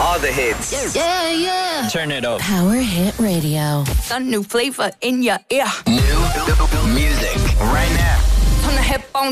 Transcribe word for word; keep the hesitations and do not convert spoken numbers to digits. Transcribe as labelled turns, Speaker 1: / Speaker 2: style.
Speaker 1: All the hits.
Speaker 2: Yeah, yeah.
Speaker 1: Turn it up.
Speaker 2: Power Hit Radio.
Speaker 3: A new flavor in your ear.
Speaker 1: New music right now.
Speaker 3: Turn the headphones